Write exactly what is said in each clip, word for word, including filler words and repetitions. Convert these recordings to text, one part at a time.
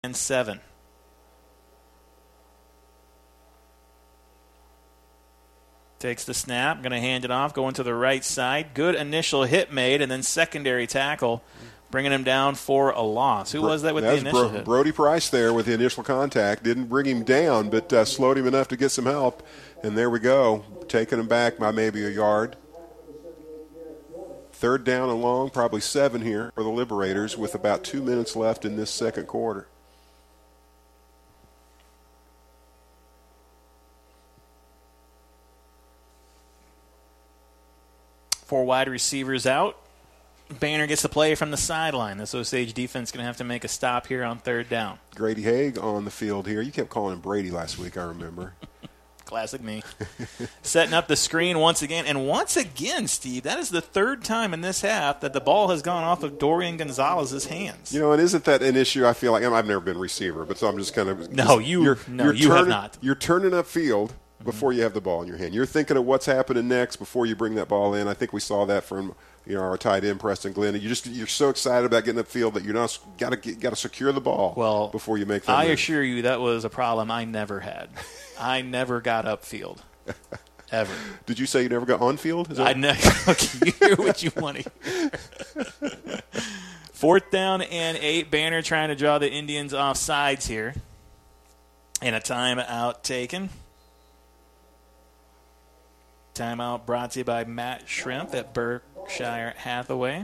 and seven. Takes the snap, going to hand it off, going to the right side. Good initial hit made, and then secondary tackle, bringing him down for a loss. Who was that with That's the initial Bro- hit? Brody Price there with the initial contact. Didn't bring him down, but uh, slowed him enough to get some help. And there we go, taking him back by maybe a yard. Third down and long, probably seven here for the Liberators with about two minutes left in this second quarter. Four wide receivers out. Banner gets the play from the sideline. This Osage defense is going to have to make a stop here on third down. Grady Haig on the field here. You kept calling him Brady last week, I remember. Classic me. Setting up the screen once again. And once again, Steve, that is the third time in this half that the ball has gone off of Dorian Gonzalez's hands. You know, and isn't that an issue? I feel like I've never been receiver, but so I'm just kind of. No, you, you're, no, you're you turning, have not. You're turning up field before you have the ball in your hand. You're thinking of what's happening next before you bring that ball in. I think we saw that from you know our tight end Preston Glenn. You just you're so excited about getting upfield that you're not got to got to secure the ball well, before you make that I move. assure you that was a problem I never had. I never got upfield. Ever. Did you say you never got on field? Is that I know. Okay, you hear what you want to hear. Fourth down and eight. Banner trying to draw the Indians off sides here. And a timeout taken. Timeout brought to you by Matt Shrimp at Berkshire Hathaway.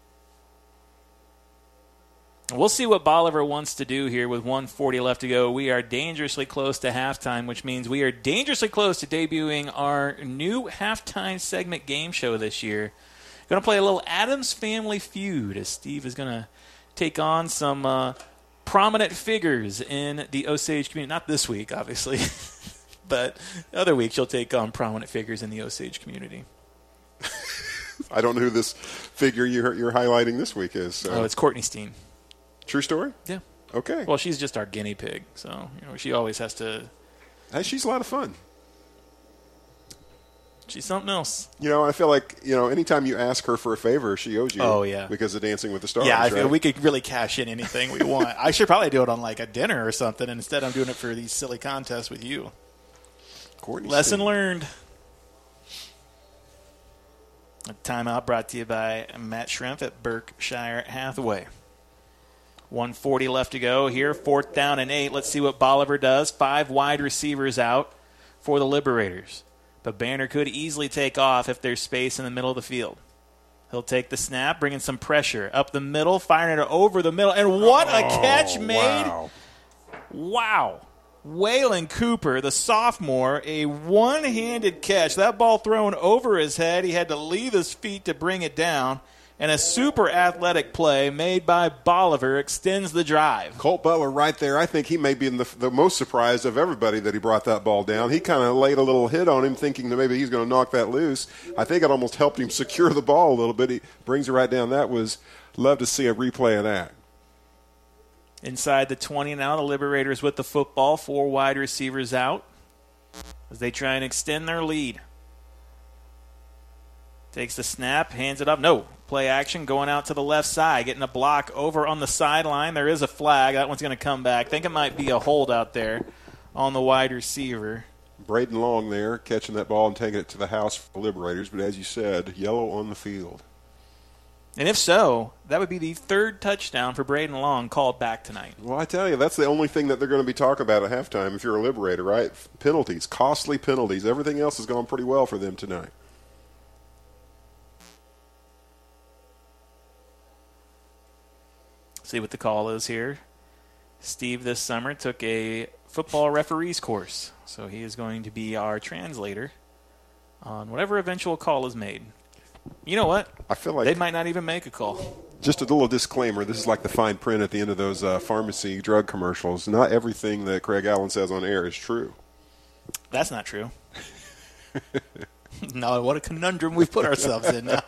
We'll see what Bolivar wants to do here with one forty left to go. We are dangerously close to halftime, which means we are dangerously close to debuting our new halftime segment game show this year. Going to play a little Addams Family Feud as Steve is going to take on some uh, prominent figures in the Osage community. Not this week, obviously, but other weeks you'll take on prominent figures in the Osage community. I don't know who this figure you're, you're highlighting this week is. So. Oh, it's Courtney Steen. True story? Yeah. Okay. Well, she's just our guinea pig, so you know she always has to. Hey, she's a lot of fun. She's something else. You know, I feel like you know, anytime you ask her for a favor, she owes you. Oh yeah. Because of Dancing with the Stars. Yeah, I feel right? we could really cash in anything we want. I should probably do it on like a dinner or something, and instead I'm doing it for these silly contests with you. Courtney Lesson Steen. learned. A timeout brought to you by Matt Shrimp at Berkshire Hathaway. one forty left to go here. Fourth down and eight. Let's see what Bolivar does. Five wide receivers out for the Liberators. But Banner could easily take off if there's space in the middle of the field. He'll take the snap, bringing some pressure up the middle, firing it over the middle. And what a Oh, catch made. Wow. Wow. Waylon Cooper, the sophomore, a one-handed catch. That ball thrown over his head. He had to leave his feet to bring it down. And a super athletic play made by Bolivar extends the drive. Colt Butler right there. I think he may be the, the most surprised of everybody that he brought that ball down. He kind of laid a little hit on him thinking that maybe he's going to knock that loose. I think it almost helped him secure the ball a little bit. He brings it right down. That was, love to see a replay of that. Inside the twenty now, the Liberators with the football. Four wide receivers out as they try and extend their lead. Takes the snap, hands it up. No, play action going out to the left side, getting a block over on the sideline. There is a flag. That one's going to come back. I think it might be a hold out there on the wide receiver. Braden Long there catching that ball and taking it to the house for the Liberators. But as you said, yellow on the field. And if so, that would be the third touchdown for Braden Long called back tonight. Well, I tell you, that's the only thing that they're going to be talking about at halftime if you're a Liberator, right? Penalties, costly penalties. Everything else has gone pretty well for them tonight. See what the call is here. Steve this summer took a football referees course, so he is going to be our translator on whatever eventual call is made. You know what? I feel like they might not even make a call. Just a little disclaimer. This is like the fine print at the end of those uh, pharmacy drug commercials. Not everything that Craig Allen says on air is true. That's not true. No, what a conundrum we've put ourselves in now.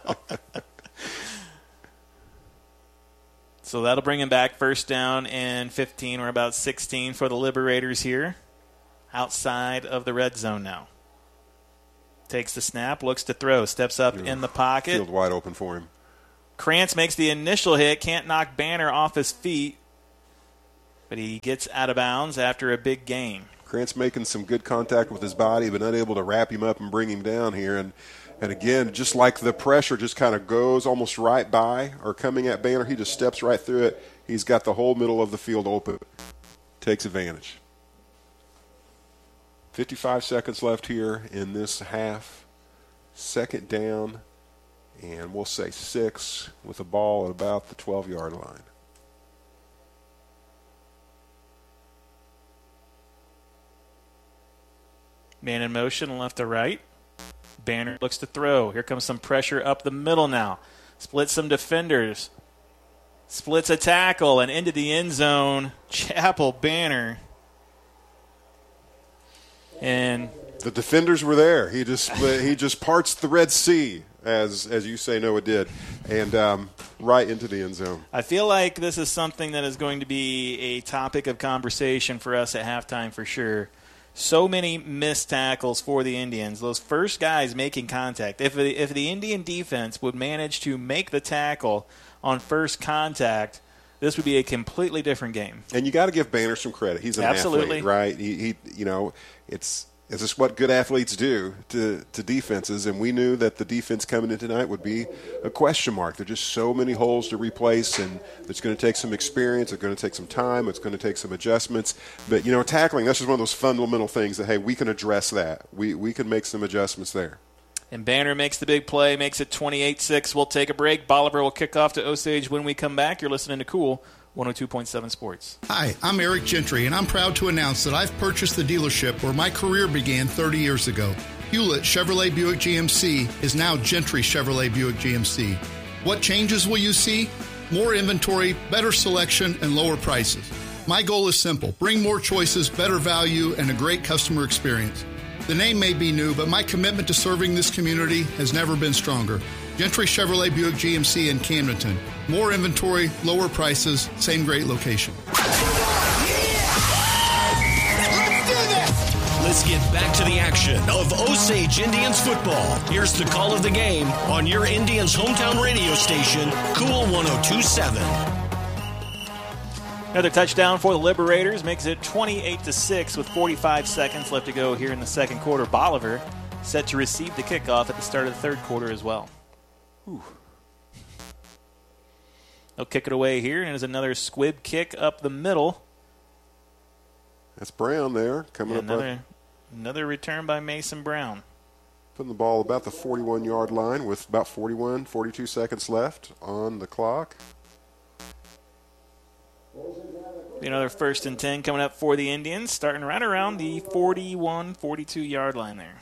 So that'll bring him back first down and fifteen. We're about sixteen for the Liberators here. Outside of the red zone now. Takes the snap, looks to throw, steps up Ooh, in the pocket. Field wide open for him. Krantz makes the initial hit, can't knock Banner off his feet. but he gets out of bounds after a big gain. Krantz making some good contact with his body, but not able to wrap him up and bring him down here. And and again, just like the pressure just kind of goes almost right by or coming at Banner, he just steps right through it. He's got the whole middle of the field open. Takes advantage. fifty-five seconds left here in this half. Second down, and we'll say six with the ball at about the twelve-yard line. Man in motion, left to right. Banner looks to throw. Here comes some pressure up the middle now. Splits some defenders. Splits a tackle and into the end zone. Chapel Banner. And the defenders were there. He just split, he just parts the Red Sea, as as you say Noah did, and um, right into the end zone. I feel like this is something that is going to be a topic of conversation for us at halftime for sure. So many missed tackles for the Indians. Those first guys making contact. If the, if the Indian defense would manage to make the tackle on first contact, this would be a completely different game. And you got to give Banner some credit. He's an Absolutely. athlete, right? He, he, you know, it's it's just what good athletes do to to defenses. And we knew that the defense coming in tonight would be a question mark. There's just so many holes to replace, and it's going to take some experience. It's going to take some time. It's going to take some adjustments. But you know, tackling, that's just one of those fundamental things that hey, we can address that. We we can make some adjustments there. And Banner makes the big play, makes it twenty-eight six. We'll take a break. Bolivar will kick off to Osage when we come back. You're listening to Cool one oh two point seven Sports. Hi, I'm Eric Gentry, and I'm proud to announce that I've purchased the dealership where my career began thirty years ago. Hewlett Chevrolet Buick G M C is now Gentry Chevrolet Buick G M C. What changes will you see? More inventory, better selection, and lower prices. My goal is simple. Bring more choices, better value, and a great customer experience. The name may be new, but my commitment to serving this community has never been stronger. Gentry Chevrolet Buick G M C in Camdenton. More inventory, lower prices, same great location. Let's get back to the action of Osage Indians football. Here's the call of the game on your Indians' hometown radio station, Cool one oh two point seven. Another touchdown for the Liberators makes it twenty-eight to six with forty-five seconds left to go here in the second quarter. Bolivar set to receive the kickoff at the start of the third quarter as well. Whew. They'll kick it away here, and there's another squib kick up the middle. That's Brown there coming and up. Another, another return by Mason Brown. Putting the ball about the forty-one-yard line with about forty-one, forty-two seconds left on the clock. Another first and ten coming up for the Indians, starting right around the forty-one, forty-two-yard line there.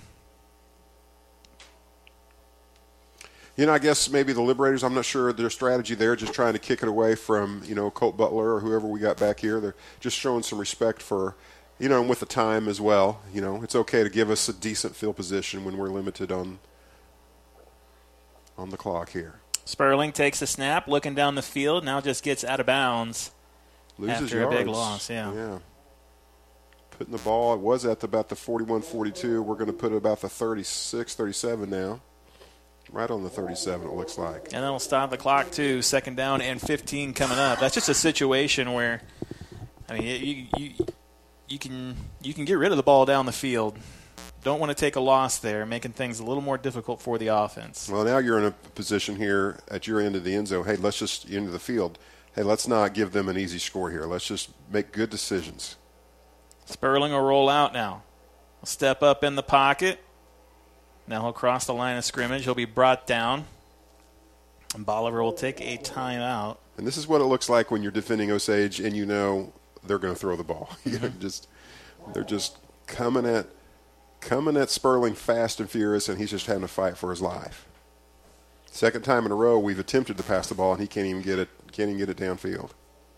You know, I guess maybe the Liberators, I'm not sure their strategy there, just trying to kick it away from, you know, Colt Butler or whoever we got back here. They're just showing some respect for, you know, and with the time as well. You know, it's okay to give us a decent field position when we're limited on on the clock here. Sperling takes a snap, looking down the field, now just gets out of bounds. Loses after yards. a big loss, yeah. Yeah. Putting the ball, it was at about the forty-one, forty-two. We're going to put it about the thirty-six, thirty-seven now. Right on the thirty-seven, it looks like. And that'll stop the clock, too. Second down and fifteen coming up. That's just a situation where, I mean, you you you can you can get rid of the ball down the field. Don't want to take a loss there, making things a little more difficult for the offense. Well, now you're in a position here at your end of the end zone. Hey, let's just into the field. Hey, let's not give them an easy score here. Let's just make good decisions. Sperling will roll out now. He'll step up in the pocket. Now he'll cross the line of scrimmage. He'll be brought down. And Bolivar will take a timeout. And this is what it looks like when you're defending Osage and you know they're going to throw the ball. Mm-hmm. just They're just coming at coming at Sperling fast and furious, and he's just having to fight for his life. Second time in a row we've attempted to pass the ball, and he can't even get it can't even get it downfield.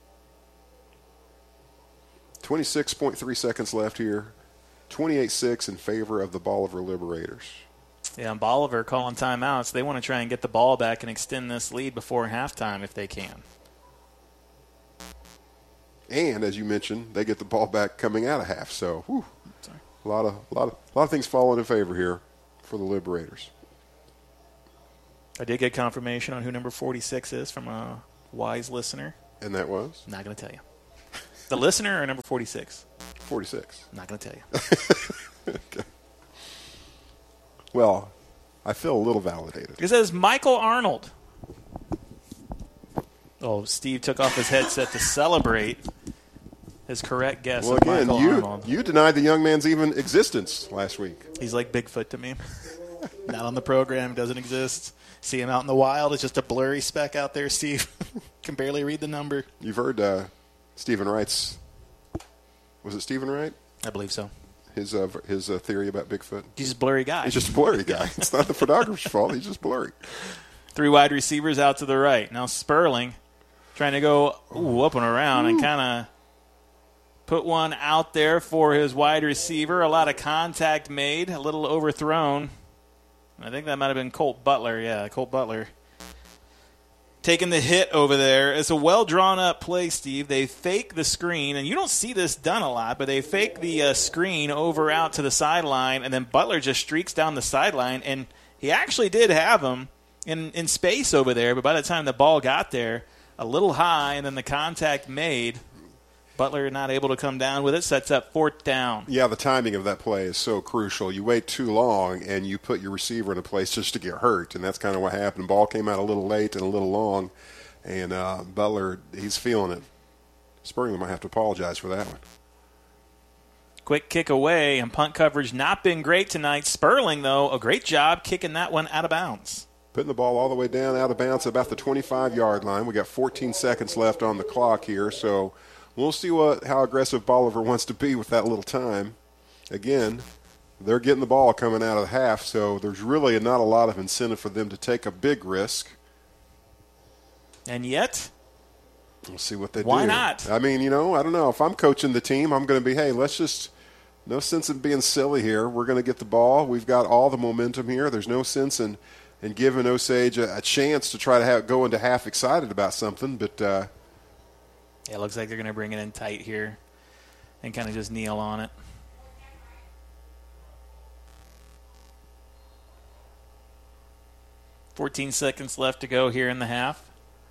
twenty-six point three seconds left here. twenty-eight six in favor of the Bolivar Liberators. Yeah, and Bolivar calling timeouts. They want to try and get the ball back and extend this lead before halftime if they can. And as you mentioned, they get the ball back coming out of half. So, whew, a lot of a lot of a lot of things falling in favor here for the Liberators. I did get confirmation on who number forty-six is from a wise listener. And that was? Not going to tell you. The listener or number forty-six? forty-six. I'm not going to tell you. Okay. Well, I feel a little validated. It says Michael Arnold. Oh, Steve took off his headset to celebrate his correct guess. Well, of again, Michael you Arnold. you denied the young man's even existence last week. He's like Bigfoot to me. Not on the program. Doesn't exist. See him out in the wild. It's just a blurry speck out there, Steve. Can barely read the number. You've heard uh, Stephen Wright's, was it Stephen Wright? I believe so. His uh, his uh, theory about Bigfoot? He's just a blurry guy. He's just a blurry guy. It's not the photographer's fault. He's just blurry. Three wide receivers out to the right. Now Sperling trying to go ooh, up and around ooh. and kind of put one out there for his wide receiver. A lot of contact made, a little overthrown. I think that might have been Colt Butler. Yeah, Colt Butler. Taking the hit over there. It's a well-drawn-up play, Steve. They fake the screen, and you don't see this done a lot, but they fake the uh, screen over out to the sideline, and then Butler just streaks down the sideline, and he actually did have him in, in space over there, but by the time the ball got there, a little high, and then the contact made, Butler not able to come down with it, sets up fourth down. Yeah, the timing of that play is so crucial. You wait too long, and you put your receiver in a place just to get hurt, and that's kind of what happened. Ball came out a little late and a little long, and uh, Butler, he's feeling it. Sperling might have to apologize for that one. Quick kick away, and punt coverage not been great tonight. Sperling, though, a great job kicking that one out of bounds. Putting the ball all the way down out of bounds at about the twenty-five-yard line. We got fourteen seconds left on the clock here, so we'll see what how aggressive Bolivar wants to be with that little time. Again, they're getting the ball coming out of the half, so there's really not a lot of incentive for them to take a big risk. And yet, we'll see what they why do. Why not? I mean, you know, I don't know. If I'm coaching the team, I'm going to be, hey, let's just – no sense in being silly here. We're going to get the ball. We've got all the momentum here. There's no sense in, in giving Osage a, a chance to try to have, go into half excited about something, but uh, – yeah, it looks like they're going to bring it in tight here and kind of just kneel on it. fourteen seconds left to go here in the half.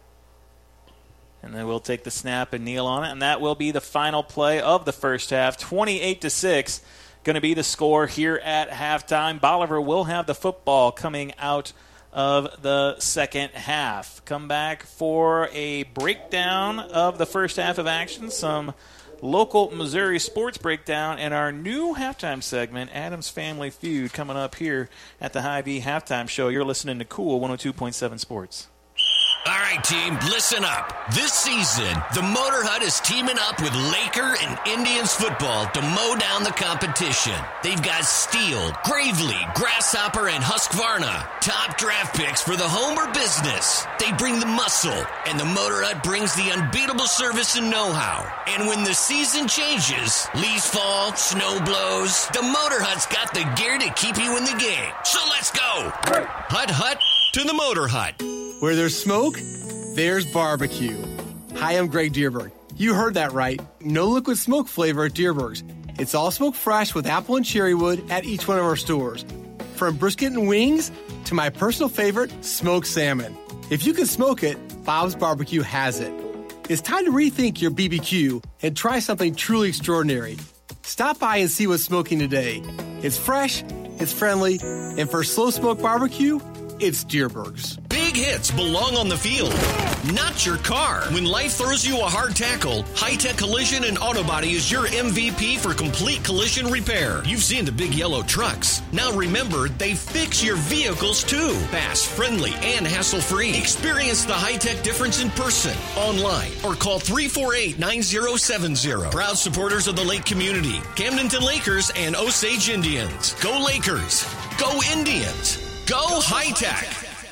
And then we'll take the snap and kneel on it. And that will be the final play of the first half. twenty-eight to six going to be the score here at halftime. Bolivar will have the football coming out of the second half. Come back for a breakdown of the first half of action, some local Missouri sports breakdown, and our new halftime segment, Adam's Family Feud, coming up here at the Hy-Vee Halftime Show. You're listening to Cool one oh two point seven Sports. All right, team, listen up. This season, the Motor Hut is teaming up with Laker and Indians football to mow down the competition. They've got Steele, Gravely, Grasshopper, and Husqvarna. Top draft picks for the home or business. They bring the muscle, and the Motor Hut brings the unbeatable service and know-how. And when the season changes, leaves fall, snow blows, the Motor Hut's got the gear to keep you in the game. So let's go. Hut Hut to the Motor Hut. Where there's smoke, there's barbecue. Hi, I'm Greg Dierberg. You heard that right. No liquid smoke flavor at Dierberg's. It's all smoke fresh with apple and cherry wood at each one of our stores. From brisket and wings to my personal favorite, smoked salmon. If you can smoke it, Bob's Barbecue has it. It's time to rethink your B B Q and try something truly extraordinary. Stop by and see what's smoking today. It's fresh, it's friendly, and for slow smoke barbecue, it's Dierberg's. Big hits belong on the field, not your car. When life throws you a hard tackle, High Tech Collision and Auto Body is your M V P for complete collision repair. You've seen the big yellow trucks. Now remember, they fix your vehicles too. Fast, friendly, and hassle-free. Experience the high-tech difference in person, online, or call three four eight, nine zero seven zero. Proud supporters of the Lake community, Camdenton Lakers and Osage Indians. Go Lakers. Go Indians. Go High Tech.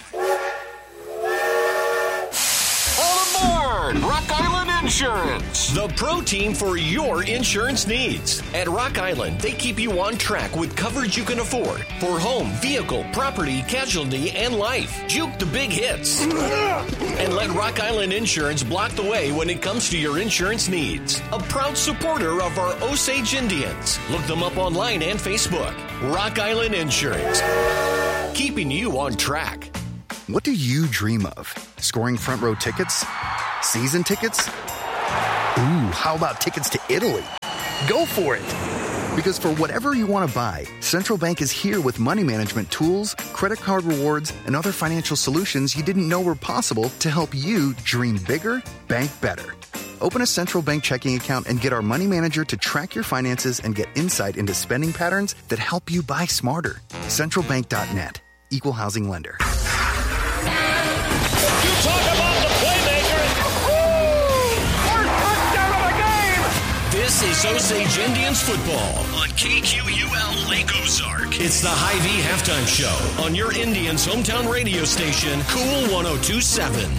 All aboard Rock Island Insurance, the pro team for your insurance needs. At Rock Island, they keep you on track with coverage you can afford for home, vehicle, property, casualty, and life. Juke the big hits. And let Rock Island Insurance block the way when it comes to your insurance needs. A proud supporter of our Osage Indians. Look them up online and Facebook. Rock Island Insurance, keeping you on track. What do you dream of? Scoring front row tickets? Season tickets? Ooh, how about tickets to Italy? Go for it! Because for whatever you want to buy, Central Bank is here with money management tools, credit card rewards, and other financial solutions you didn't know were possible to help you dream bigger, bank better. Open a Central Bank checking account and get our money manager to track your finances and get insight into spending patterns that help you buy smarter. central bank dot net. Equal housing lender. You talk about the playmaker. First touchdown of the game. This is Osage Indians football on K Q U L Lake Ozark. It's the Hy-Vee halftime show on your Indians' hometown radio station, Cool one oh two point seven.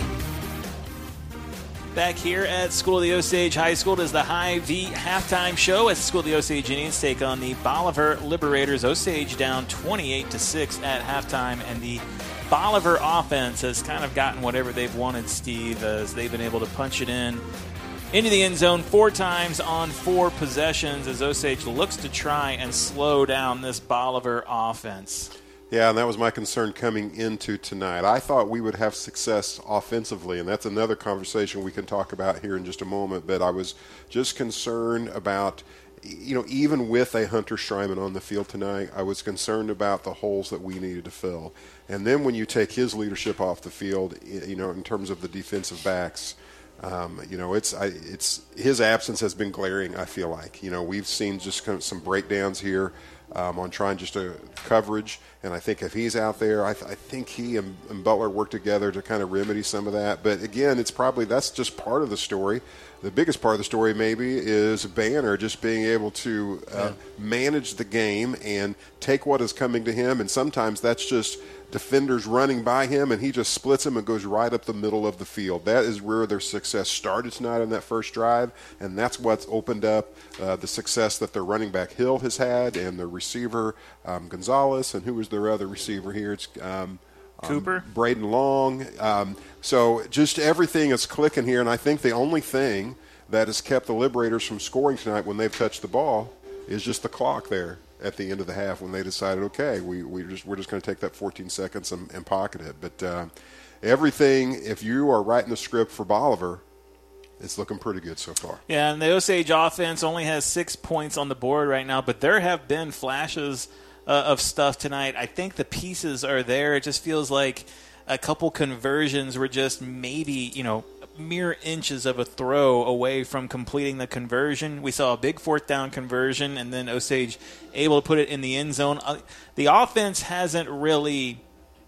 Back here at School of the Osage High School, it is the Hy-Vee halftime show as the School of the Osage Indians take on the Bolivar Liberators. Osage down twenty-eight to six at halftime, and the Bolivar offense has kind of gotten whatever they've wanted, Steve, as they've been able to punch it in into the end zone four times on four possessions as Osage looks to try and slow down this Bolivar offense. Yeah, and that was my concern coming into tonight. I thought we would have success offensively, and that's another conversation we can talk about here in just a moment. But I was just concerned about, you know, even with a Hunter Strymon on the field tonight, I was concerned about the holes that we needed to fill. And then when you take his leadership off the field, you know, in terms of the defensive backs, Um, you know, it's I, it's his absence has been glaring, I feel like. You know, we've seen just kind of some breakdowns here um, on trying just to coverage, and I think if he's out there, I, th- I think he and, and Butler work together to kind of remedy some of that. But again, it's probably that's just part of the story. The biggest part of the story maybe is Banner just being able to uh, yeah. manage the game and take what is coming to him, and sometimes that's just defenders running by him, and he just splits them and goes right up the middle of the field. That is where their success started tonight on that first drive, and that's what's opened up uh, the success that their running back Hill has had, and the receiver um, Gonzalez, and who was their other receiver here? It's um, Cooper, um, Braden Long. Um, so just everything is clicking here, and I think the only thing that has kept the Liberators from scoring tonight when they've touched the ball is just the clock there at the end of the half when they decided, okay, we, we just, we're just going to take that fourteen seconds and, and pocket it. But uh, everything, if you are writing the script for Bolivar, it's looking pretty good so far. Yeah, and the Osage offense only has six points on the board right now, but there have been flashes uh, of stuff tonight. I think the pieces are there. It just feels like a couple conversions were just maybe, you know, mere inches of a throw away from completing the conversion. We saw a big fourth down conversion, and then Osage able to put it in the end zone. The offense hasn't really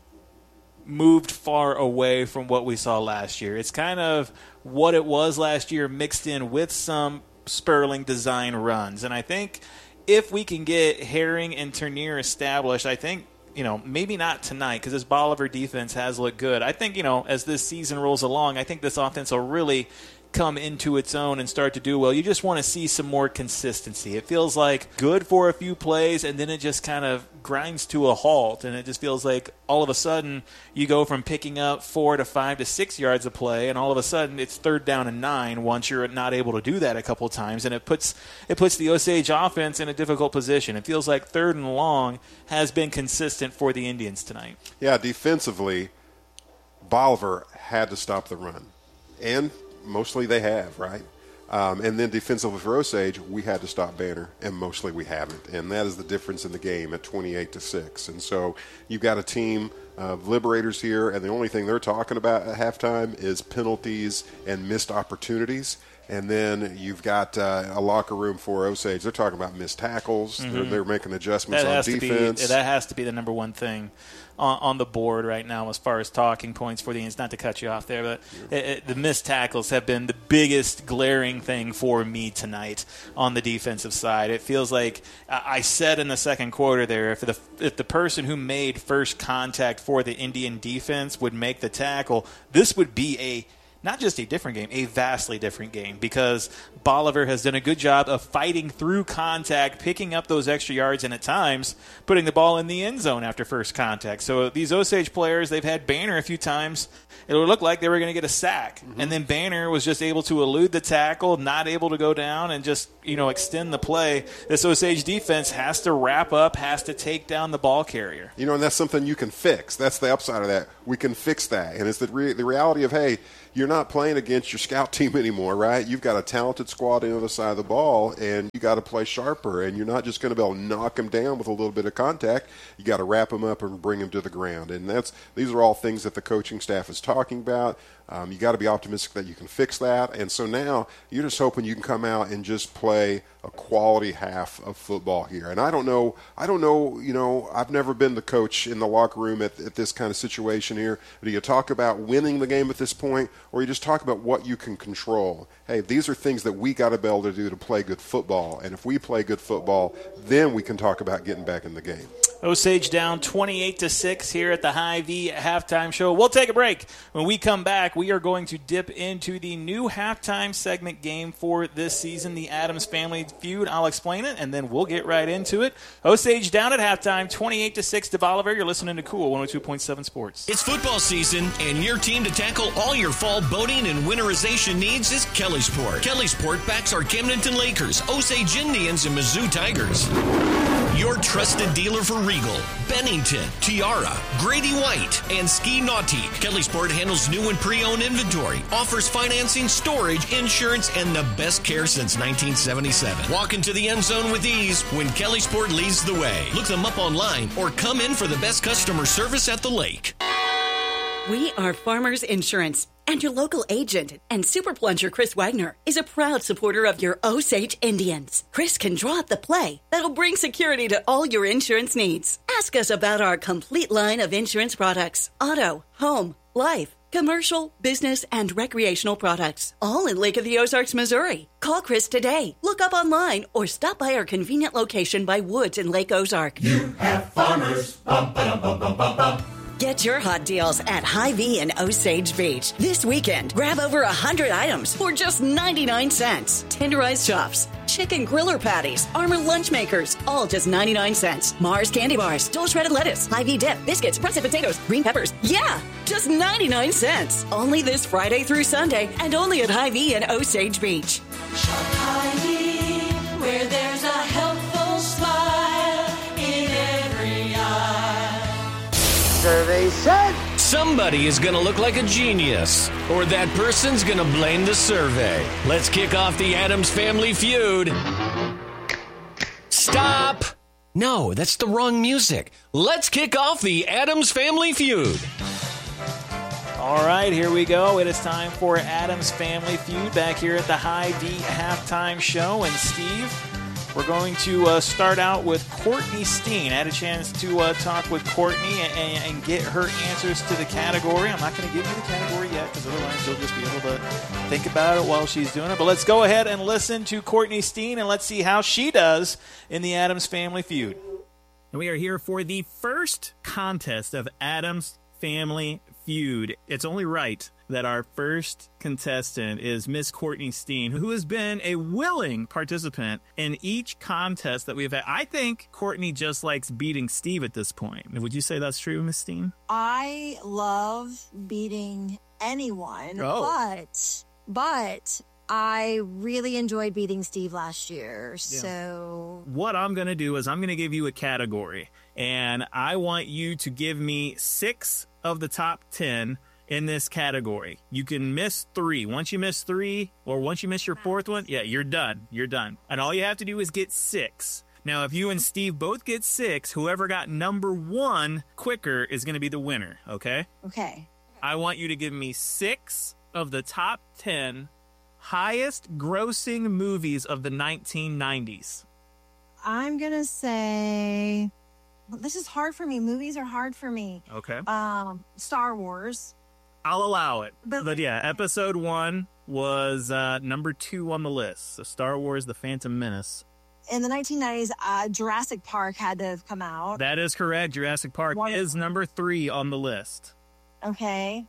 moved far away from what we saw last year. It's kind of what it was last year mixed in with some Sperling design runs. And I think if we can get Herring and Turnier established, I think, you know, maybe not tonight because this Bolivar defense has looked good. I think, you know, as this season rolls along, I think this offense will really come into its own and start to do well. You just want to see some more consistency. It feels like good for a few plays, and then it just kind of grinds to a halt, and it just feels like all of a sudden you go from picking up four to five to six yards a play, and all of a sudden it's third down and nine once you're not able to do that a couple of times, and it puts it puts the Osage offense in a difficult position. It feels like third and long has been consistent for the Indians tonight. Yeah, defensively, Bolivar had to stop the run, and mostly they have, right? Um, and then defensively for Osage, we had to stop Banner, and mostly we haven't. And that is the difference in the game at twenty-eight to six. And so you've got a team of Liberators here, and the only thing they're talking about at halftime is penalties and missed opportunities. And then you've got uh, a locker room for Osage. They're talking about missed tackles. Mm-hmm. They're, they're making adjustments that on has defense. To be, that has to be the number one thing on, on the board right now as far as talking points for the Indians. Not to cut you off there, but yeah. it, it, the missed tackles have been the biggest glaring thing for me tonight on the defensive side. It feels like I said in the second quarter there, if the if the person who made first contact for the Indian defense would make the tackle, this would be a not just a different game, a vastly different game, because Bolivar has done a good job of fighting through contact, picking up those extra yards, and at times putting the ball in the end zone after first contact. So these Osage players, they've had Banner a few times. It looked like they were going to get a sack, mm-hmm. and then Banner was just able to elude the tackle, not able to go down and just, you know, extend the play. This Osage defense has to wrap up, has to take down the ball carrier. You know, and that's something you can fix. That's the upside of that. We can fix that, and it's the re- the reality of, hey, you're not playing against your scout team anymore, right? You've got a talented squad on the other side of the ball, and you got to play sharper. And you're not just going to be able to knock them down with a little bit of contact. You got to wrap them up and bring them to the ground. And that's these are all things that the coaching staff is talking about. Um, you got to be optimistic that you can fix that. And so now you're just hoping you can come out and just play a quality half of football here. And I don't know, I don't know, you know, I've never been the coach in the locker room at, at this kind of situation here. Do you talk about winning the game at this point, or you just talk about what you can control? Hey, these are things that we got to be able to do to play good football. And if we play good football, then we can talk about getting back in the game. Osage down twenty-eight to six here at the Hy-Vee halftime show. We'll take a break. When we come back, we are going to dip into the new halftime segment game for this season, the Addams Family Feud. I'll explain it, and then we'll get right into it. Osage down at halftime, twenty-eight to six to Bolivar. You're listening to Cool one oh two point seven Sports. It's football season, and your team to tackle all your fall boating and winterization needs is Kellysport. Kellysport backs our Camdenton Lakers, Osage Indians, and Mizzou Tigers. Your trusted dealer for Regal, Bennington, Tiara, Grady White, and Ski Nautique. Kellysport handles new and pre-owned inventory, offers financing, storage, insurance, and the best care since nineteen seventy-seven. Walk into the end zone with ease when Kellysport leads the way. Look them up online or come in for the best customer service at the lake. We are Farmers Insurance, and your local agent and super plunger Chris Wagner is a proud supporter of your Osage Indians. Chris can draw up the play that'll bring security to all your insurance needs. Ask us about our complete line of insurance products: auto, home, life, commercial, business, and recreational products, all in Lake of the Ozarks, Missouri. Call Chris today, look up online, or stop by our convenient location by Woods in Lake Ozark. You have farmers. Bum, ba-dum, bum, bum, bum, bum. Get your hot deals at Hy-Vee in Osage Beach. This weekend, grab over one hundred items for just ninety-nine cents. Tenderized chops, chicken griller patties, Armour lunch makers, all just ninety-nine cents. Mars candy bars, Dole shredded lettuce, Hy-Vee dip, biscuits, russet potatoes, green peppers. Yeah, just ninety-nine cents. Only this Friday through Sunday, and only at Hy-Vee in Osage Beach. Shop Hy-Vee, where there's a helpful smile in every eye. Survey said Somebody is going to look like a genius, or that person's going to blame the survey. Let's kick off the Addams Family Feud. Stop! No, that's the wrong music. Let's kick off the Addams Family Feud. All right, here we go. It is time for Addams Family Feud back here at the Hy-Vee halftime show. And Steve, we're going to uh, start out with Courtney Steen. I had a chance to uh, talk with Courtney and, and get her answers to the category. I'm not going to give you the category yet because otherwise she'll just be able to think about it while she's doing it. But let's go ahead and listen to Courtney Steen, and let's see how she does in the Addams Family Feud. And we are here for the first contest of Addams Family Feud. It's only right that our first contestant is Miss Courtney Steen, who has been a willing participant in each contest that we've had. I think Courtney just likes beating Steve at this point. Would you say that's true, Miss Steen? I love beating anyone, oh. but but I really enjoyed beating Steve last year. Yeah. So what I'm going to do is I'm going to give you a category, and I want you to give me six of the top ten in this category. You can miss three. Once you miss three, or once you miss your fourth one, yeah, you're done. You're done. And all you have to do is get six. Now, if you and Steve both get six, whoever got number one quicker is going to be the winner, okay? Okay. I want you to give me six of the top ten highest grossing movies of the nineteen nineties. I'm going to say, this is hard for me. Movies are hard for me. Okay. Um, Star Wars. I'll allow it. But, But- yeah, episode one was uh, number two on the list. So Star Wars, The Phantom Menace. In the nineteen nineties, uh, Jurassic Park had to have come out. That is correct. Jurassic Park Wonderful. is number three on the list. Okay.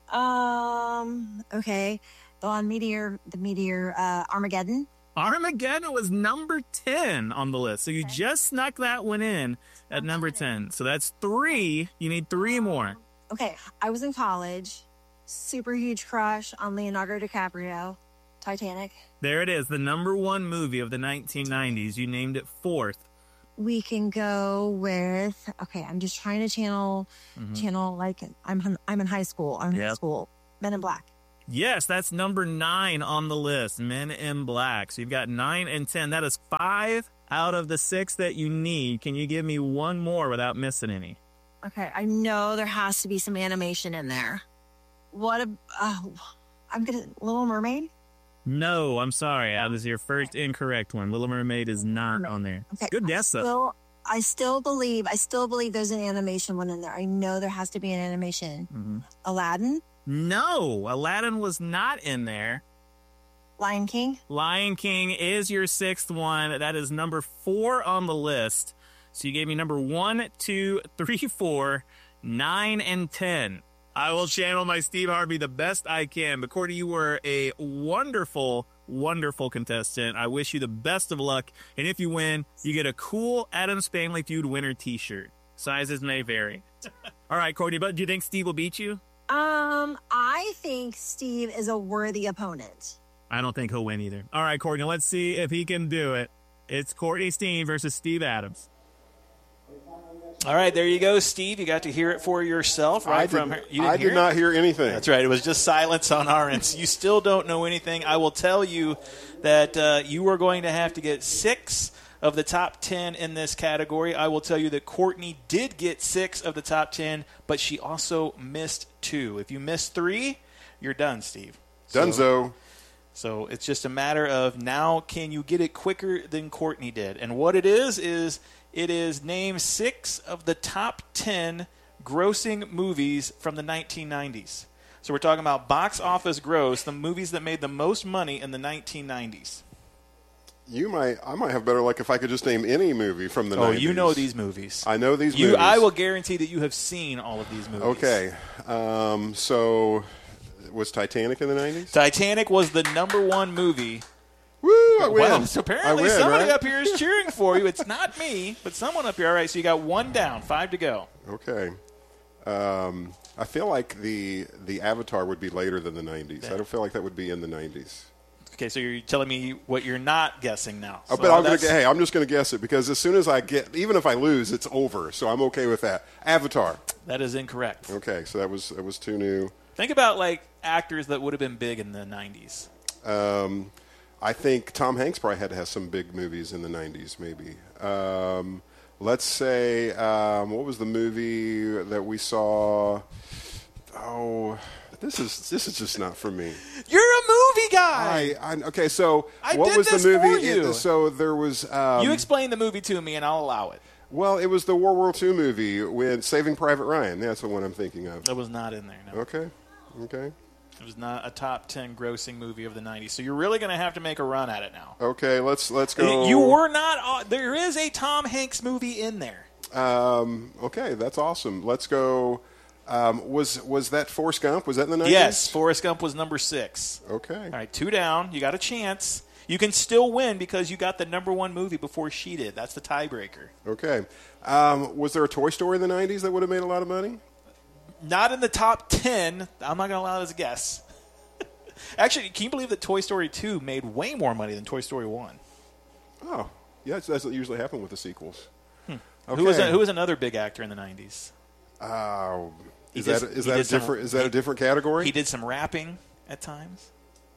Um, okay. The on Meteor, the Meteor, uh, Armageddon. Armageddon was number ten on the list. So you just snuck that one in at number ten. So that's three. You need three more. Okay. I was in college. Super huge crush on Leonardo DiCaprio. Titanic. There it is. The number one movie of the nineteen nineties. You named it fourth. We can go with, okay, I'm just trying to channel, Mhm. channel like I'm I'm in high school. I'm in high Yep. school. Men in Black. Yes, that's number nine on the list, Men in Black. So you've got nine and ten. That is five out of the six that you need. Can you give me one more without missing any? Okay, I know there has to be some animation in there. What a, uh, I'm gonna, Little Mermaid? No, I'm sorry. That was your first incorrect one. Little Mermaid is not on there. Okay. Good guess, though. Still, I still believe, I still believe there's an animation one in there. I know there has to be an animation. Mm-hmm. Aladdin? No, Aladdin was not in there. Lion King? Lion King is your sixth one. That is number four on the list. So you gave me number one, two, three, four, nine, and ten. I will channel my Steve Harvey the best I can. But, Courtney, you were a wonderful, wonderful contestant. I wish you the best of luck. And if you win, you get a cool Adams Family Feud winner t-shirt. Sizes may vary. All right, Courtney, but do you think Steve will beat you? Um, I think Steve is a worthy opponent. I don't think he'll win either. All right, Courtney, let's see if he can do it. It's Courtney Steen versus Steve Adams. All right, there you go, Steve. You got to hear it for yourself. Right I from did, her. You didn't I hear did it? not hear anything. That's right. It was just silence on our end. So you still don't know anything. I will tell you that uh, you are going to have to get six of the top ten in this category. I will tell you that Courtney did get six of the top ten, but she also missed two. If you miss three, you're done, Steve. Dunzo. So, so it's just a matter of now can you get it quicker than Courtney did. And what it is is it is name six of the top ten grossing movies from the nineteen nineties. So we're talking about box office gross, the movies that made the most money in the nineteen nineties. You might, I might have better luck if I could just name any movie from the oh, nineties. you know these movies. I know these you, movies. I will guarantee that you have seen all of these movies. Okay. Um, so, was Titanic in the nineties? Titanic was the number one movie. Woo, I win. Well, so apparently I win, somebody right? up here is cheering for you. It's not me, but someone up here. All right, so you got one down, five to go. Okay. Um, I feel like the the Avatar would be later than the nineties. Yeah. I don't feel like that would be in the nineties. Okay, so you're telling me what you're not guessing now. Oh, So but I'm gonna, that's- hey, I'm just going to guess it because as soon as I get, even if I lose, it's over. So I'm okay with that. Avatar. That is incorrect. Okay, so that was that was too new. Think about like actors that would have been big in the nineties. Um, I think Tom Hanks probably had to have some big movies in the nineties, maybe. Um, let's say, um, what was the movie that we saw? Oh, this is this is just not for me. You're a movie guy. I, I okay, so I what did was this the movie? for you. It- so there was. Um, you explain the movie to me, and I'll allow it. well, it was the World War Two movie with Saving Private Ryan. That's the one I'm thinking of. That was not in there. No. Okay, okay. It was not a top ten grossing movie of the nineties. So you're really going to have to make a run at it now. Okay, let's let's go. You were not. Uh, there is a Tom Hanks movie in there. Um, okay, that's awesome. Let's go. Um, was was that Forrest Gump? Was that in the nineties? Yes, Forrest Gump was number six. Okay. All right, two down. You got a chance. You can still win because you got the number one movie before she did. That's the tiebreaker. Okay. Um, was there a Toy Story in the nineties that would have made a lot of money? Not in the top ten. I'm not going to allow that as a guess. Actually, can you believe that Toy Story two made way more money than Toy Story one? Oh, yeah, that's, that's what usually happened with the sequels. Hmm. Okay. Who was a, who was another big actor in the nineties? Uh, He is did- that is he that a did some- different is that a he- different category? He did some rapping at times.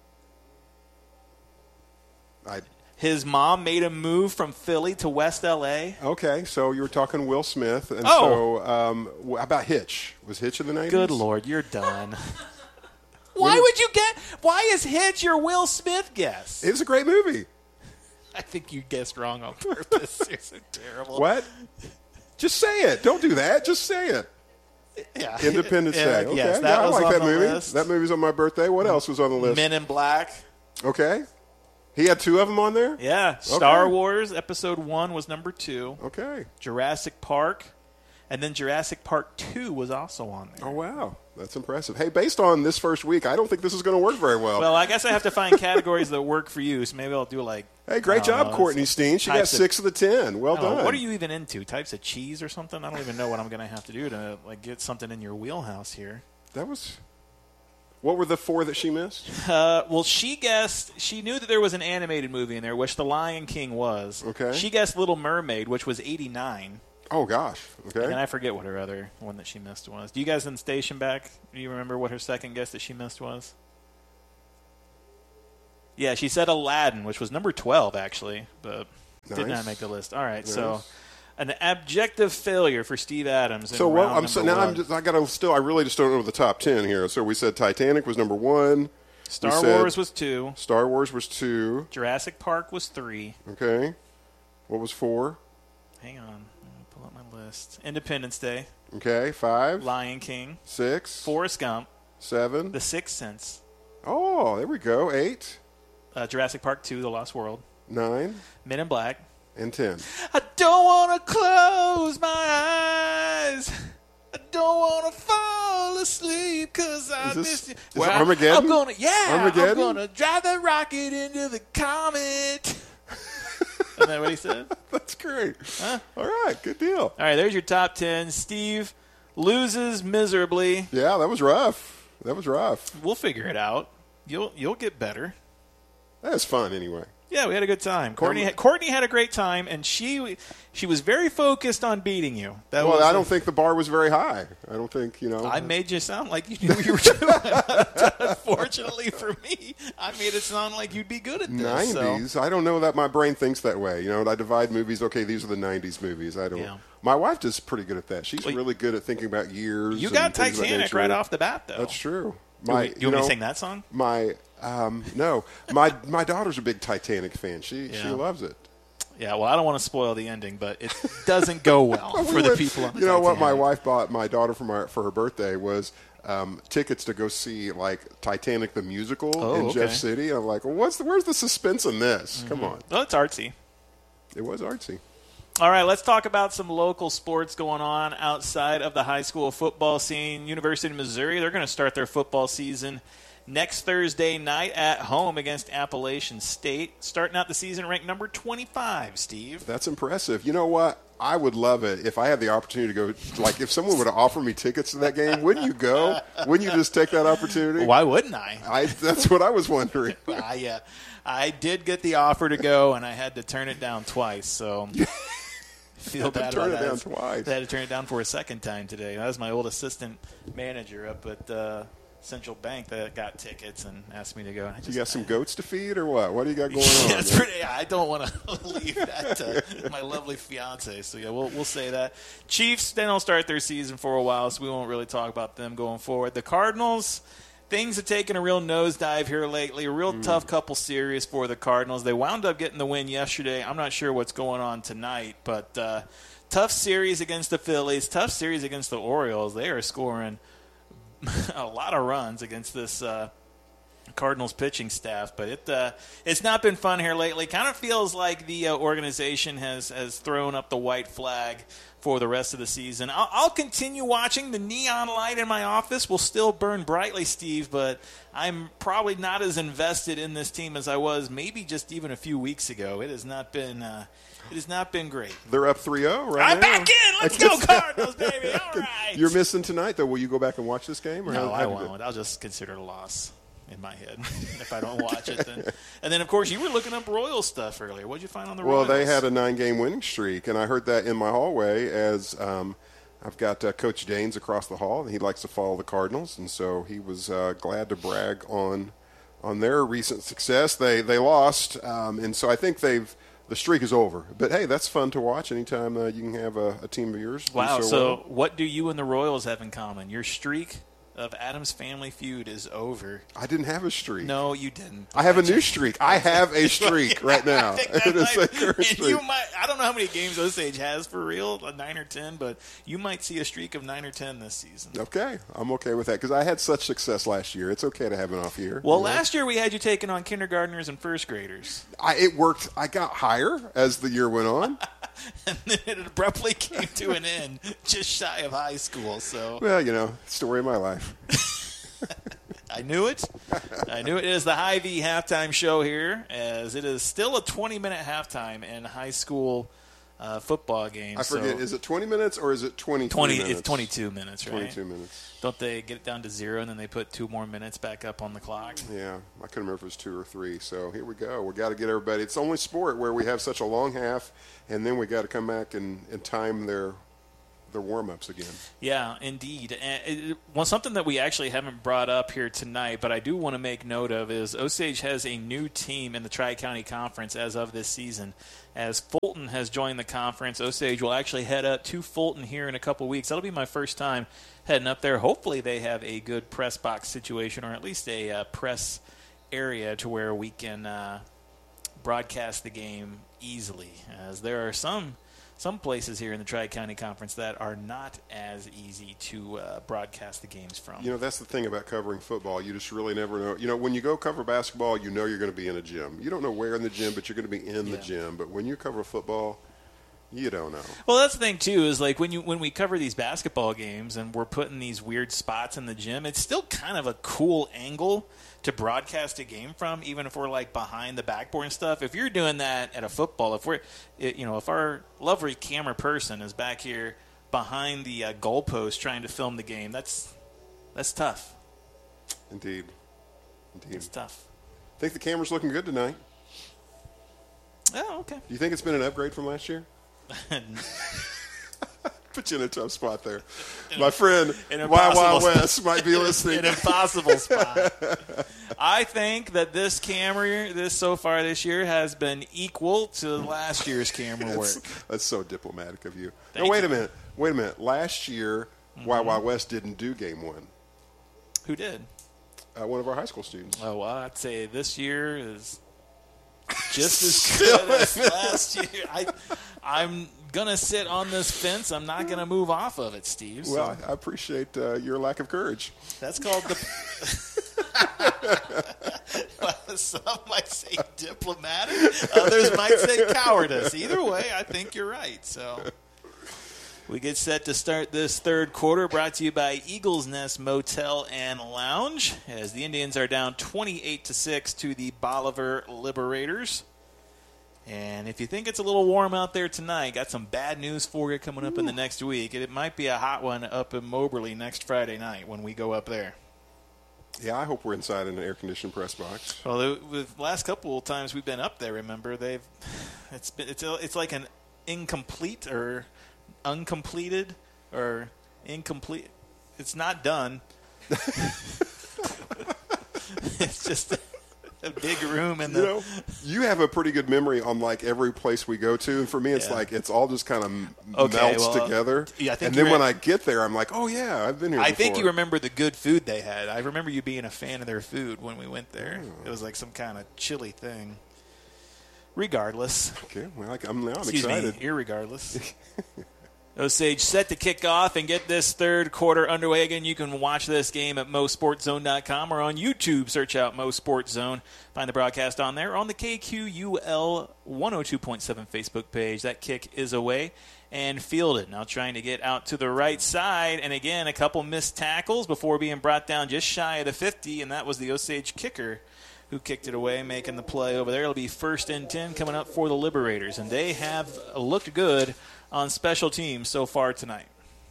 I, His mom made him move from Philly to West L A. okay, so you were talking Will Smith, and Oh. so um, wh- how about Hitch? Was Hitch in the nineties? Good Lord, you're done. Why would you get? Why is Hitch your Will Smith guess? It was a great movie. I think you guessed wrong on purpose. You're so terrible. What? Just say it. Don't do that. Just say it. Yeah. Independence Yeah, Day. Okay, yes, that yeah, I was like on that the movie. list. That movie's on my birthday. What else was on the list? Men in Black. Okay. He had two of them on there? Yeah. Star Wars Episode One was number two. Okay. Jurassic Park, and then Jurassic Park Two was also on there. Oh, wow. That's impressive. Hey, based on this first week, I don't think this is going to work very well. Well, I guess I have to find categories that work for you, so maybe I'll do like. Hey, great I don't job, know, Courtney Steen. She got types of- six of the ten. Well I don't know, done. What are you even into? Types of cheese or something? I don't even know what I'm going to have to do to like get something in your wheelhouse here. That was. What were the four that she missed? Uh, well, she guessed. She knew that there was an animated movie in there, which The Lion King was. Okay. She guessed Little Mermaid, which was eighty-nine. Oh, gosh. Okay. And I forget what her other one that she missed was. Do you guys in the station back? Do you remember what her second guess that she missed was? Yeah, she said Aladdin, which was number twelve, actually, but Nice. did not make the list. All right, Nice. so an objective failure for Steve Adams. In So what? round I'm so number now I'm one. just I got to still I really just don't know the top ten here. So we said Titanic was number one. Star We said Wars was two. Star Wars was two. Jurassic Park was three. Okay. What was four? Hang on. Let me pull up my list. Independence Day. Okay. Five. Lion King. Six. Forrest Gump. Seven. The Sixth Sense. Oh, there we go. Eight. Uh, Jurassic Park two, The Lost World. Nine. Men in Black. And ten. I don't want to close my eyes. I don't want to fall asleep because I Is this- miss you. is Well, it Armageddon? I'm gonna, yeah, Armageddon? I'm gonna drive the rocket into the comet. Isn't that what he said? That's great. Huh? All right. Good deal. All right, there's your top ten. Steve loses miserably. Yeah, that was rough. That was rough. We'll figure it out. You'll you'll get better. That was fun anyway. Yeah, we had a good time. Courtney had, Courtney had a great time, and she she was very focused on beating you. That well, was I a- don't think the bar was very high. I don't think, you know. I made you sound like you knew what you were doing. Unfortunately for me, I made it sound like you'd be good at this. so- nineties. I don't know that my brain thinks that way. You know, I divide movies. Okay, these are the nineties movies. I don't. Yeah. My wife is pretty good at that. She's Well, really good at thinking about years. You and got things of that Titanic nature. right off the bat, though. That's true. You want me- you want me to know, sing that song? My um, no, my my daughter's a big Titanic fan. She she Yeah. loves it. Yeah, well, I don't want to spoil the ending, but it doesn't go well We for the went- people on the You know what? My Titanic. wife bought my daughter for my for her birthday was um, tickets to go see like Titanic the musical Oh, in okay. Jeff City. I'm like, well, what's the, where's the suspense in this? Come on, Well, it's artsy. it was artsy. All right, let's talk about some local sports going on outside of the high school football scene. University of Missouri, they're going to start their football season next Thursday night at home against Appalachian State, starting out the season ranked number twenty-five, Steve. That's impressive. You know what? I would love it if I had the opportunity to go. Like, if someone would offer me tickets to that game, wouldn't you go? Wouldn't you just take that opportunity? Why wouldn't I? I that's what I was wondering. I, uh, I did get the offer to go, and I had to turn it down twice, so feel Had to bad turn about it that. down twice. I had to turn it down for a second time today. That was my old assistant manager up at uh, Central Bank that got tickets and asked me to go. And I just, You got some goats to feed, or what? What do you got going on? Yeah, it's pretty, I don't want to leave that to my lovely fiance. So yeah, we'll we'll say that. Chiefs, they don't start their season for a while, so we won't really talk about them going forward. The Cardinals, things have taken a real nosedive here lately. A real Mm. tough couple series for the Cardinals. They wound up getting the win yesterday. I'm not sure what's going on tonight, but uh, tough series against the Phillies. Tough series against the Orioles. They are scoring a lot of runs against this uh, Cardinals pitching staff, but it uh, it's not been fun here lately. Kind of feels like the uh, organization has has thrown up the white flag for the rest of the season. I'll, I'll continue watching. The neon light in my office will still burn brightly, Steve, but I'm probably not as invested in this team as I was maybe just even a few weeks ago. It has not been uh, it has not been great. They're up three oh right I'm now. back in. Let's go Cardinals, baby. All right. You're missing tonight, though. Will you go back and watch this game? Or No, how- I how do you do- won't. I'll just consider it a loss in my head if I don't watch it. Then, and then of course you were looking up Royals stuff earlier. What'd you find on the Well, Royals? they had a nine-game winning streak, and I heard that in my hallway as um, I've got uh, Coach Danes across the hall, and he likes to follow the Cardinals, and so he was uh, glad to brag on on their recent success. They they lost, um, and so I think they've the streak is over. But hey, that's fun to watch anytime uh, you can have a, a team of yours do Wow. so, So, well. what do you and the Royals have in common? Your streak of Adam's Family Feud is over. I didn't have a streak. No, you didn't. I have a new streak. I have a streak right now. I think that It is might- a current and streak. you might. I don't know how many games Osage has for real, a nine or ten, but you might see a streak of nine or ten this season. Okay, I'm okay with that because I had such success last year. It's okay to have an off year. Well, you know? last year we had you taking on kindergartners and first graders. I, it worked. I got higher as the year went on. And then it abruptly came to an end, just shy of high school. So Well, you know, story of my life. I knew it. I knew it. It is the High V halftime show here, as it is still a twenty-minute halftime in high school uh, football games. I forget. So is it twenty minutes or is it twenty? twenty. minutes? It's twenty-two minutes, right? Twenty-two minutes. Don't they get it down to zero and then they put two more minutes back up on the clock? Yeah, I couldn't remember if it was two or three. So here we go. We got to get everybody. It's the only sport where we have such a long half, and then we got to come back and, and time their their warm-ups again. Yeah, indeed. And it, well, something that we actually haven't brought up here tonight, but I do want to make note of, is Osage has a new team in the Tri-County Conference as of this season. As Fulton has joined the conference, Osage will actually head up to Fulton here in a couple weeks. That'll be my first time heading up there. Hopefully they have a good press box situation, or at least a uh, press area to where we can uh, broadcast the game easily, as there are some some places here in the Tri-County Conference that are not as easy to uh, broadcast the games from. You know, that's the thing about covering football. You just really never know. You know, when you go cover basketball, you know you're going to be in a gym. You don't know where in the gym, but you're going to be in Yeah. the gym. But when you cover football, you don't know. Well, that's the thing too, is like when you when we cover these basketball games and we're putting these weird spots in the gym, it's still kind of a cool angle to broadcast a game from, even if we're like behind the backboard and stuff. If you're doing that at a football, if we're, it, you know, if our lovely camera person is back here behind the uh, goalpost trying to film the game, that's that's tough. Indeed, indeed, it's tough. I think the camera's looking good tonight. Oh, okay. Do you think it's been an upgrade from last year? Put you in a tough spot there. My friend, Wild Wild West, might be listening. An impossible spot. I think that this camera, this so far this year, has been equal to last year's camera work. That's, that's so diplomatic of you. Thank no, wait you. a minute. Wait a minute. Last year, mm-hmm. Wild Wild West didn't do game one. Who did? Uh, one of our high school students. Oh, well, I'd say this year is just as good as last year. I, I'm going to sit on this fence. I'm not going to move off of it, Steve. So. Well, I appreciate uh, your lack of courage. That's called the... Well, some might say diplomatic. Others might say cowardice. Either way, I think you're right. So we get set to start this third quarter, brought to you by Eagles Nest Motel and Lounge, as the Indians are down twenty-eight to six to the Bolivar Liberators. And if you think it's a little warm out there tonight, got some bad news for you coming up Ooh. in the next week. It might be a hot one up in Moberly next Friday night when we go up there. Yeah, I hope we're inside in an air-conditioned press box. Well, the, the last couple of times we've been up there, remember, they've it's been it's a, it's like an incomplete or uncompleted or incomplete. It's not done. It's just a big room in the. You know, you have a pretty good memory on like every place we go to, and for me, it's yeah. like it's all just kind of okay, melts well, together. Yeah, I think and then re- when I get there, I'm like, oh yeah, I've been here. I before. think you remember the good food they had. I remember you being a fan of their food when we went there. Oh. It was like some kind of chili thing. Regardless. Okay, well, I'm now I'm Excuse excited. Me, irregardless. Osage set to kick off and get this third quarter underway. Again, you can watch this game at mo sports zone dot com or on YouTube. Search out Mo Sports Zone. Find the broadcast on there or on the K Q U L one oh two point seven Facebook page. That kick is away and fielded. Now trying to get out to the right side. And again, a couple missed tackles before being brought down just shy of the fifty, and that was the Osage kicker who kicked it away, making the play over there. It'll be first and ten coming up for the Liberators, and they have looked good on special teams so far tonight.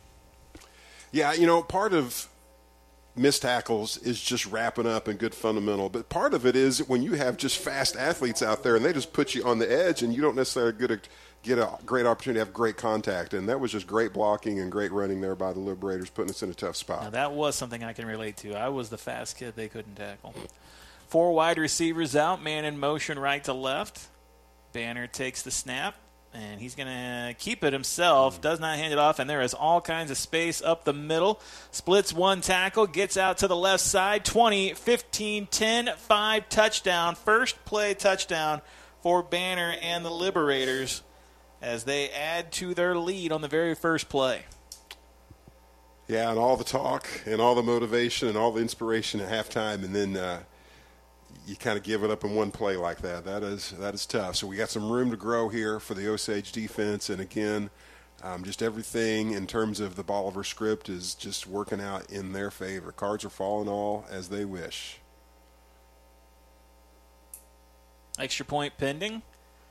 Yeah, you know, part of missed tackles is just wrapping up and good fundamental, but part of it is when you have just fast athletes out there and they just put you on the edge and you don't necessarily get a, get a great opportunity to have great contact, and that was just great blocking and great running there by the Liberators, putting us in a tough spot. Now, that was something I can relate to. I was the fast kid they couldn't tackle. Four wide receivers out, man in motion right to left. Banner takes the snap, and he's going to keep it himself, does not hand it off, and there is all kinds of space up the middle. Splits one tackle, gets out to the left side, twenty, fifteen, ten, five, touchdown. First play touchdown for Banner and the Liberators as they add to their lead on the very first play. Yeah, and all the talk and all the motivation and all the inspiration at halftime, and then uh, you kind of give it up in one play like that. That is that is tough. So we got some room to grow here for the Osage defense. And, again, um, just everything in terms of the Bolivar script is just working out in their favor. Cards are falling all as they wish. Extra point pending.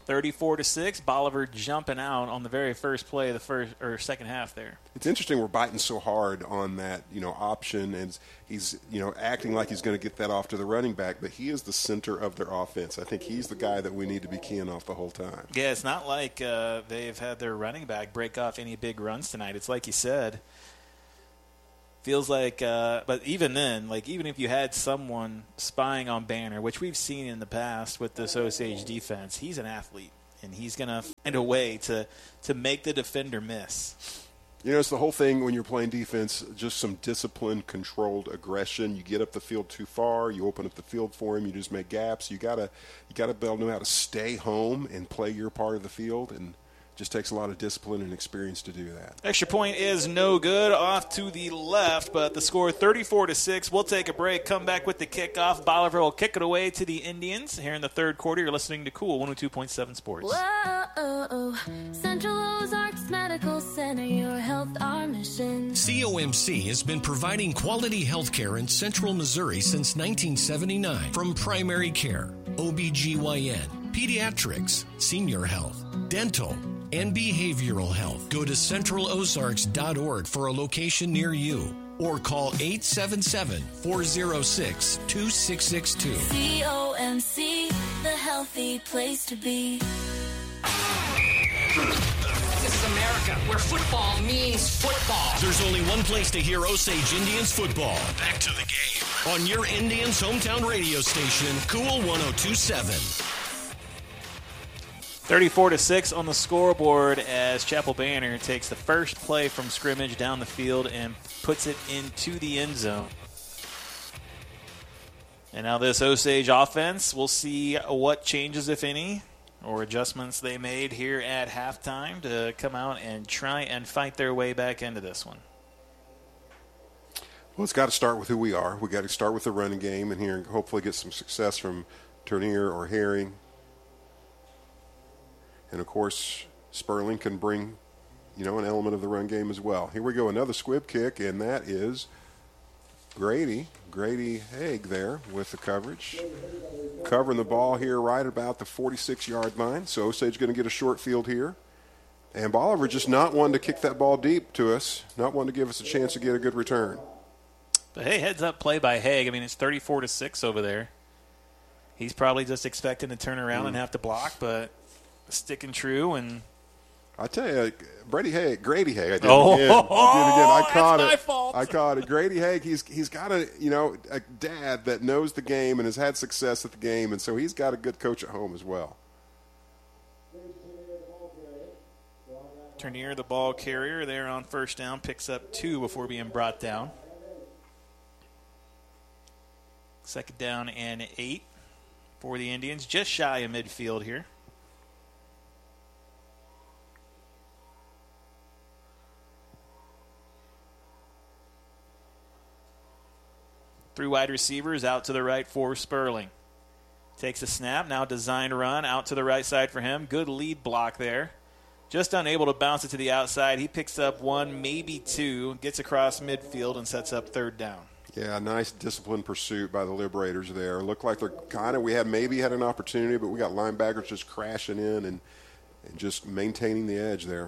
thirty-four to six, Bolivar jumping out on the very first play of the first or second half there. It's interesting we're biting so hard on that, you know, option, and he's, you know, acting like he's going to get that off to the running back, but he is the center of their offense. I think he's the guy that we need to be keying off the whole time. Yeah, it's not like uh, they've had their running back break off any big runs tonight. It's like you said. Feels like, uh, but even then, like even if you had someone spying on Banner, which we've seen in the past with this Osage defense, he's an athlete, and he's going to find a way to, to make the defender miss. You know, it's the whole thing when you're playing defense, just some disciplined, controlled aggression. You get up the field too far, you open up the field for him, you just make gaps. You gotta, you gotta be able to know how to stay home and play your part of the field, and just takes a lot of discipline and experience to do that. Extra point is no good, off to the left, but the score thirty-four to six. We'll take a break, come back with the kickoff. Bolivar will kick it away to the Indians. Here in the third quarter, you're listening to Cool one oh two point seven Sports. Whoa, Central Ozarks Medical Center, your health, our mission. C O M C has been providing quality health care in central Missouri since nineteen seventy-nine. From primary care, O B G Y N, pediatrics, senior health, dental, and behavioral health. Go to central ozarks dot org for a location near you, or call eight seven seven, four oh six, two six six two. C O M C, the healthy place to be. This is America, where football means football. There's only one place to hear Osage Indians football. Back to the game on your Indians hometown radio station, Cool one oh two point seven. thirty-four to six on the scoreboard as Chapel Banner takes the first play from scrimmage down the field and puts it into the end zone. And now this Osage offense, we'll see what changes, if any, or adjustments they made here at halftime to come out and try and fight their way back into this one. Well, it's got to start with who we are. We've got to start with the running game and here and hopefully get some success from Turnier or Herring. And, of course, Sperling can bring, you know, an element of the run game as well. Here we go, another squib kick, and that is Grady. Grady Haig there with the coverage. Covering the ball here right about the forty-six-yard line. So Osage going to get a short field here. And Bolivar just not one to kick that ball deep to us, not one to give us a chance to get a good return. But, hey, heads up play by Haig. I mean, it's thirty-four to six over there. He's probably just expecting to turn around mm. and have to block, but sticking true. And I tell you, Brady Haig, Grady Haig. I did oh, it again. I did it again. I caught that's it. My fault. I caught it. Grady Haig. He's he's got a you know a dad that knows the game and has had success at the game, and so he's got a good coach at home as well. Turnier, the ball carrier, there on first down, picks up two before being brought down. Second down and eight for the Indians, just shy of midfield here. Three wide receivers out to the right for Sperling. Takes a snap, now designed to run, out to the right side for him. Good lead block there. Just unable to bounce it to the outside. He picks up one, maybe two, gets across midfield and sets up third down. Yeah, nice disciplined pursuit by the Liberators there. Looked like they're kind of, we had maybe had an opportunity, but we got linebackers just crashing in and, and just maintaining the edge there.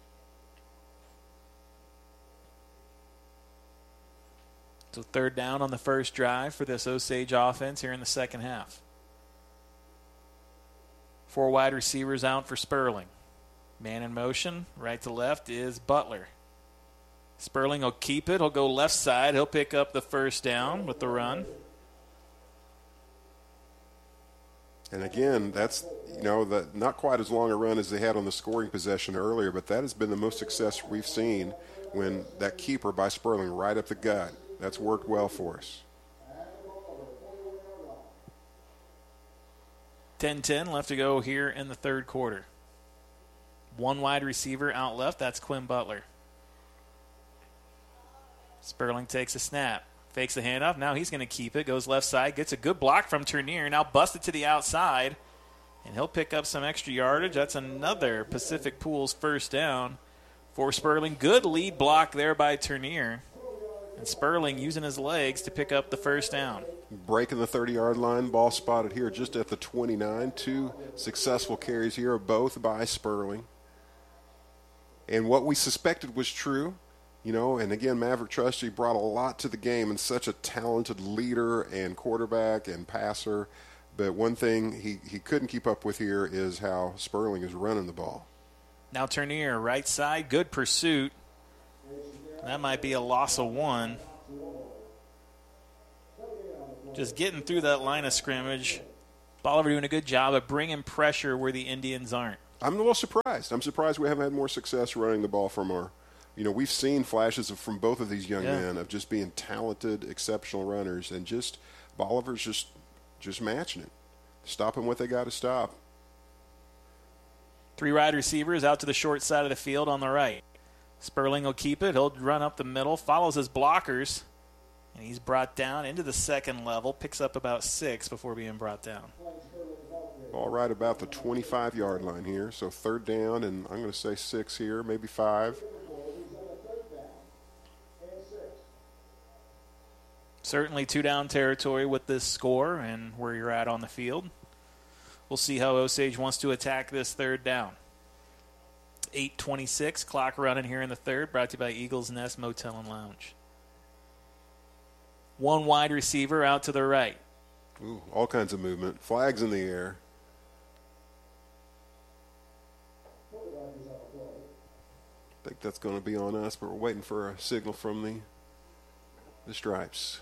So third down on the first drive for this Osage offense here in the second half. Four wide receivers out for Sperling. Man in motion, right to left is Butler. Sperling will keep it. He'll go left side. He'll pick up the first down with the run. And again, that's, you know, the, not quite as long a run as they had on the scoring possession earlier, but that has been the most success we've seen when that keeper by Sperling right up the gut. That's worked well for us. ten ten left to go here in the third quarter. One wide receiver out left. That's Quinn Butler. Sperling takes a snap. Fakes the handoff. Now he's going to keep it. Goes left side. Gets a good block from Turnier. Now busted to the outside. And he'll pick up some extra yardage. That's another Pacific Pools first down for Sperling. Good lead block there by Turnier. And Sperling using his legs to pick up the first down. Breaking the thirty-yard line, ball spotted here just at the twenty-nine. Two successful carries here, both by Sperling. And what we suspected was true, you know, and again, Maverick Trusty brought a lot to the game and such a talented leader and quarterback and passer. But one thing he, he couldn't keep up with here is how Sperling is running the ball. Now Turnier, right side, good pursuit. That might be a loss of one. Just getting through that line of scrimmage. Bolivar doing a good job of bringing pressure where the Indians aren't. I'm a little surprised. I'm surprised we haven't had more success running the ball from our, you know, we've seen flashes of, from both of these young Yeah. men of just being talented, exceptional runners, and just Bolivar's just just matching it, stopping what they got to stop. Three wide receivers out to the short side of the field on the right. Sperling will keep it. He'll run up the middle, follows his blockers, and he's brought down into the second level, picks up about six before being brought down. All right, about the twenty-five-yard line here. So third down, and I'm going to say six here, maybe five. Certainly two-down territory with this score and where you're at on the field. We'll see how Osage wants to attack this third down. eight twenty-six, clock running here in the third, brought to you by Eagles Nest Motel and Lounge. One wide receiver out to the right. Ooh, all kinds of movement. Flags in the air. I think that's going to be on us, but we're waiting for a signal from the the Stripes.